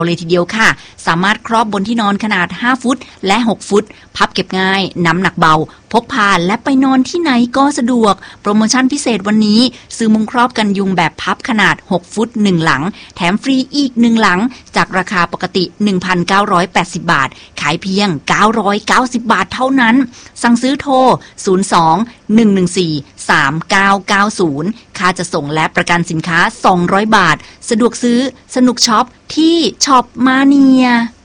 เลยทีเดียวค่ะสามารถครอบบนที่นอนขนาด5ฟุตและ6ฟุตพับเก็บง่ายน้ำหนักเบาพกพาและไปนอนที่ไหนก็สะดวกโปรโมชั่นพิเศษวันนี้ซื้อมุ้งครอบกันยุงแบบพับขนาด6ฟุต1หลังแถมฟรีอีก1หลังจากราคาปกติ 1,980 บาทขายเพียง990 บาทเท่านั้นสั่งซื้อโทร02-114-3990ค่าจะส่งและประกันสินค้า200 บาทสะดวกซื้อสนุกช็อปที่ช็อปมาเนีย